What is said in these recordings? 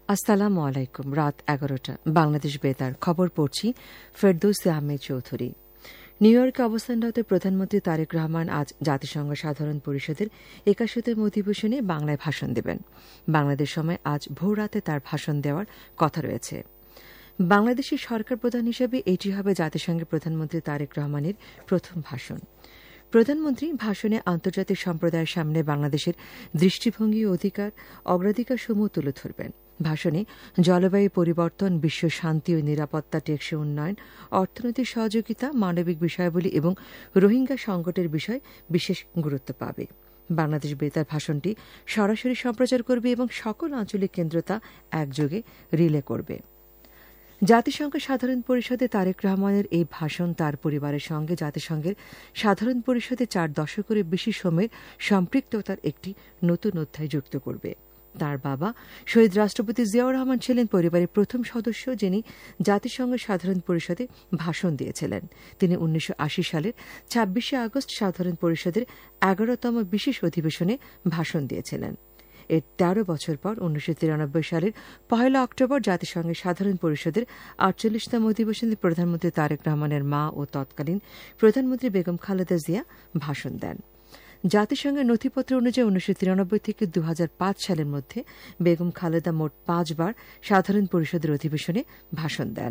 আসসালামু আলাইকুম। রাত ১১টা বাংলাদেশ বেতার খবর পড়ছি ফেরদৌসী আহমেদ চৌধুরী। নিউ ইয়র্কে অবস্থানরত প্রধানমন্ত্রী তারেক রহমান আজ জাতিসংঘ সাধারণ পরিষদের ৮১তম অধিবেশনে বাংলায় ভাষণ দেবেন। বাংলাদেশ সময় আজ ভোররাতে তার ভাষণ দেওয়ার কথা রয়েছে। বাংলাদেশের সরকার প্রধান হিসেবে এটি হবে জাতিসংঘের প্রধানমন্ত্রী তারেক রহমানের প্রথম ভাষণ। প্রধানমন্ত্রী ভাষণে আন্তর্জাতিক সম্প্রদায়ের সামনে বাংলাদেশের দৃষ্টিভঙ্গি ও অগ্রাধিকারসমূহ তুলে ধরবেন। ভাষণে জলবায়ু পরিবর্তন, বিশ্ব শান্তি ও নিরাপত্তা, টেকসই উন্নয়ন, অর্থনৈতিক সহযোগিতা, মানবিক বিষয়াবলী এবং রোহিঙ্গা সংকটের বিষয় বিশেষ গুরুত্ব পাবে। বাংলাদেশ বেতার ভাষণটি সরাসরি সম্প্রচার করবে এবং সকল আঞ্চলিক কেন্দ্র তা একযোগে রিলে করবে। জাতিসংঘ সাধারণ পরিষদে তারেক রহমানের এই ভাষণ তার পরিবারের সঙ্গে জাতিসংঘের সাধারণ পরিষদে ৪ দশকের বেশি সময়ের সম্পৃক্ততার একটি নতুন অধ্যায় যুক্ত করবে। তার বাবা শহীদ রাষ্ট্রপতি জিয়াউর রহমান ছিলেন পরিবারের প্রথম সদস্য, যিনি জাতিসংঘ সাধারণ পরিষদে ভাষণ দিয়েছিলেন। তিনি ১৯৮০ সালের ২৬শে আগস্ট সাধারণ পরিষদের ১১তম বিশেষ অধিবেশনে ভাষণ দিয়েছিলেন। এর ১৩ বছর পর ১৯৯৩ সালের ১ অক্টোবর জাতিসংঘের সাধারণ পরিষদের ৪৮তম অধিবেশনে প্রধানমন্ত্রী তারেক রহমানের মা ও তৎকালীন প্রধানমন্ত্রী বেগম খালেদা জিয়া ভাষণ দেন। জাতিসংঘের নথিপত্র অনুযায়ী ১৯৯৩ থেকে ২০০৫ সালের মধ্যে বেগম খালেদা মোট ৫ বার সাধারণ পরিষদের অধিবেশনে ভাষণ দেন।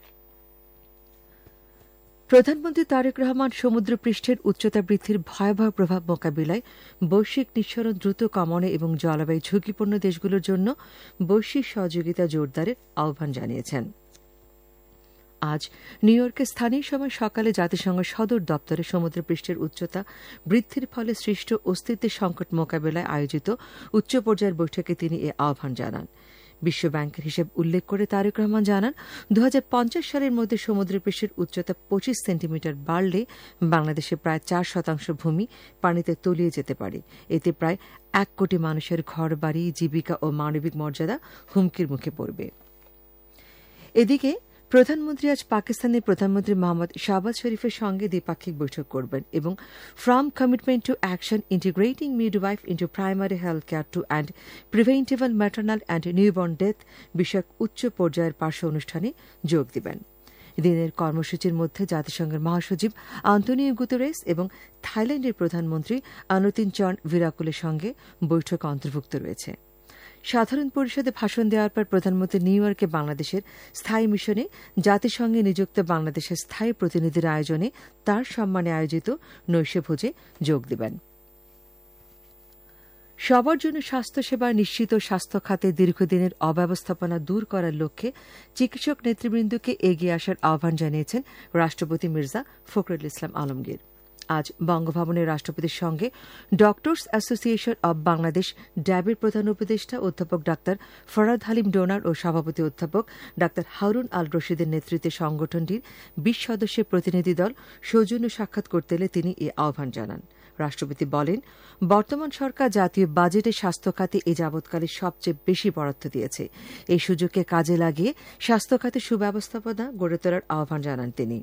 প্রধানমন্ত্রী তারেক রহমান সমুদ্রপৃষ্ঠের উচ্চতা বৃদ্ধির ভয়াবহ প্রভাব মোকাবিলায় বৈশ্বিক নিঃসরণ দ্রুত কমানো এবং জলবায়ু ঝুঁকিপূর্ণ দেশগুলোর জন্য বৈশ্বিক সহযোগিতা জোরদারের আহ্বান জানিয়েছেন। আজ নিউ ইয়র্কে স্থানীয় সময় সকালে জাতিসংঘ সদর দপ্তরে সমুদ্রপৃষ্ঠের উচ্চতা বৃদ্ধির ফলে সৃষ্ট অস্তিত্বের সংকট মোকাবিলায় আয়োজিত উচ্চ পর্যায়ের বৈঠকে তিনি এ আহ্বান জানান। বিশ্বব্যাংকের হিসেব উল্লেখ করে তারেক রহমান জানান, ২০৫০ সালের মধ্যে সমুদ্রপৃষ্ঠের উচ্চতা ২৫ সেন্টিমিটার বাড়লে বাংলাদেশে প্রায় ৪% ভূমি পানিতে তলিয়ে যেতে পারে। এতে প্রায় ১ কোটি মানুষের ঘরবাড়ি, জীবিকা ও মানবিক মর্যাদা হুমকির মুখে পড়বে। এদিকে প্রধানমন্ত্রী আজ পাকিস্তানের প্রধানমন্ত্রী মোহাম্মদ শাহবাজ শরীফের সঙ্গে দ্বিপাক্ষিক বৈঠক করবেন এবং from commitment to action integrating midwife into primary health care two and প্রিভেন্টিভেল maternal and newborn death বিষয়ক উচ্চ পর্যায়ের পার্শ্ব অনুষ্ঠানে যোগ দেবেন। দিনের কর্মসূচির মধ্যে জাতিসংঘের মহাসচিব আন্তোনিও গুতেরেস এবং থাইল্যান্ডের প্রধানমন্ত্রী আনুতিন চন ভিরাকুলের সঙ্গে বৈঠক অন্তর্ভুক্ত রয়েছে। সাধারণ পরিষদে ভাষণ দেওয়ার পর প্রধানমন্ত্রী নিউ ইয়র্কে বাংলাদেশের স্থায়ী মিশনে জাতিসংঘে নিযুক্ত বাংলাদেশের স্থায়ী প্রতিনিধির আয়োজনে তার সম্মানে আয়োজিত নৈশভোজে যোগ দেবেন। সবার জন্য স্বাস্থ্যসেবা নিশ্চিত, স্বাস্থ্য খাতে দীর্ঘদিনের অব্যবস্থাপনা দূর করার লক্ষ্যে চিকিৎসক নেতৃবৃন্দকে এগিয়ে আসার আহ্বান জানিয়েছেন রাষ্ট্রপতি মির্জা ফখরুল ইসলাম আলমগীর। আজ বঙ্গভবনের রাষ্ট্রপতির সঙ্গে ডক্টরস অ্যাসোসিয়েশন অব বাংলাদেশ ড্যাবের প্রধান উপদেষ্টা অধ্যাপক ডাক্তার ফরাদ হালিম ডোনার ও সভাপতি অধ্যাপক ডাক্তার হারুন আল রশিদের নেতৃত্বে সংগঠনটির ২০ সদস্যের প্রতিনিধি দল সৌজন্য সাক্ষাৎ করতে এলে তিনি এ আহ্বান জানান। রাষ্ট্রপতি বলেন, বর্তমান সরকার জাতীয় বাজেটে স্বাস্থ্য খাতে এ যাবৎকালে সবচেয়ে বেশি বরাদ্দ দিয়েছে। এই সুযোগকে কাজে লাগিয়ে স্বাস্থ্য খাতে সুব্যবস্থাপনা গড়ে তোলার আহ্বান জানান তিনি।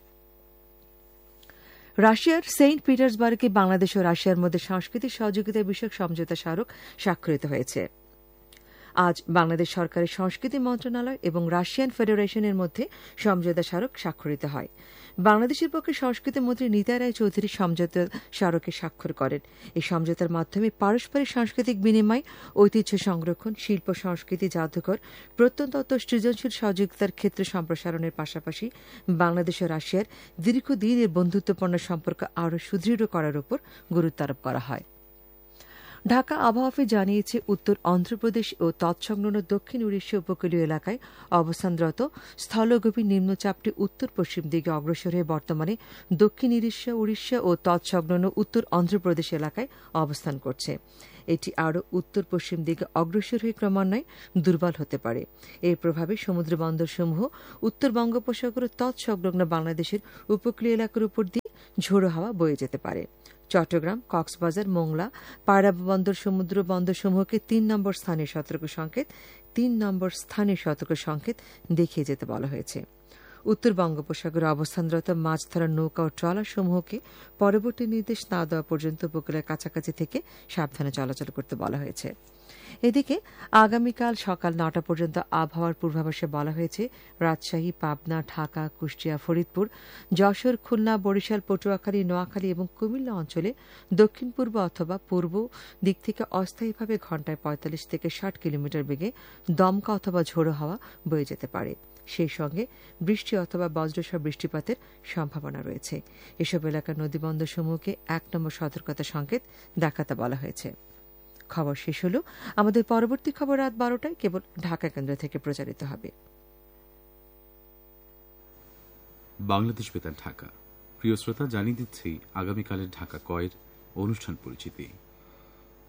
রাশিয়ার সেন্ট পিটার্সবার্গে বাংলাদেশ ও রাশিয়ার মধ্যে সাংস্কৃতিক সহযোগিতা বিষয়ক সমঝোতা স্মারক স্বাক্ষরিত হয়েছে। আজ বাংলাদেশ সরকারের সংস্কৃতি মন্ত্রণালয় এবং রাশিয়ান ফেডারেশনের মধ্যে সমঝোতা স্মারক স্বাক্ষরিত হয়। বাংলাদেশের পক্ষে সংস্কৃতি মন্ত্রী নিতা রায় চৌধুরী সমঝোতা স্মারকে স্বাক্ষর করেন। এই সমঝোতার মাধ্যমে পারস্পরিক সাংস্কৃতিক বিনিময়, ঐতিহ্য সংরক্ষণ, শিল্প সংস্কৃতি, জাদুঘর, প্রত্নতত্ত্ব, সৃজনশীল সহযোগিতার ক্ষেত্রে সম্প্রসারণের পাশাপাশি বাংলাদেশ ও রাশিয়ার দীর্ঘদিনের বন্ধুত্বপূর্ণ সম্পর্ক আরও সুদৃঢ় করার উপর গুরুত্ব আরোপ করা হয়। ঢাকা আবহাওয়া অফিস জানিয়েছে, উত্তর অন্ধ্রপ্রদেশ ও তৎসংলগ্ন দক্ষিণ উড়িষ্যা উপকূলীয় এলাকায় অবস্থানরত স্থলগভীর নিম্নচাপটি উত্তর পশ্চিম দিকে অগ্রসর হয়ে বর্তমানে দক্ষিণ উড়িষ্যা ও তৎসংলগ্ন উত্তর অন্ধ্রপ্রদেশ এলাকায় অবস্থান করছে। এটি আরও উত্তর পশ্চিম দিকে অগ্রসর হয়ে ক্রমান্বয়ে দুর্বল হতে পারে। এর প্রভাবে সমুদ্র বন্দরসমূহ উত্তর বঙ্গোপসাগর ও তৎসংলগ্ন বাংলাদেশের উপকূলীয় এলাকার উপর দিয়ে ঝোড়ো হাওয়া বয়ে যেতে পারে। চট্টগ্রাম, কক্সবাজার, মোংলা, পায়রা বন্দর সমুদ্র বন্দরসমূহকে ৩ নম্বর স্থানীয় সতর্ক সংকেত দেখিয়ে যেতে বলা হয়েছে। উত্তর বঙ্গোপসাগরে অবস্থানরত মাছ ধরার নৌকা ও ট্রলার সমূহকে পরবর্তী নির্দেশ না দেওয়া পর্যন্ত উপকূলের কাছাকাছি থেকে সাবধানে চলাচল করতে বলা হয়েছে। এদিকে আগামীকাল সকাল ৯টা পর্যন্ত আবহাওয়ার পূর্বাভাসে বলা হয়েছে রাজশাহী, পাবনা, ঢাকা, কুষ্টিয়া, ফরিদপুর, যশোর, খুলনা, বরিশাল, পটুয়াখালী, নোয়াখালী এবং কুমিল্লা অঞ্চলে দক্ষিণ পূর্ব অথবা পূর্ব দিক থেকে অস্থায়ীভাবে ঘণ্টায় ৪৫ থেকে ৬০ কিলোমিটার বেগে দমকা অথবা ঝোড়ো হাওয়া বয়ে যেতে পারে। সেই সঙ্গে বৃষ্টি অথবা বজ্রসহ বৃষ্টিপাতের সম্ভাবনা রয়েছে। এসব এলাকার নদীবন্দরসমূহকে ১ নম্বর সতর্কতা সংকেত দেখাতে বলা হয়েছে। খবর শেষ হল। আমাদের পরবর্তী খবর রাত ১২টায় কেবল ঢাকা কেন্দ্র থেকে প্রচারিত হবে। বাংলাদেশ বেতার ঢাকা। প্রিয় শ্রোতা, জানিয়ে দিচ্ছি আগামীকালের ঢাকা কয়ের অনুষ্ঠান পরিচিতি।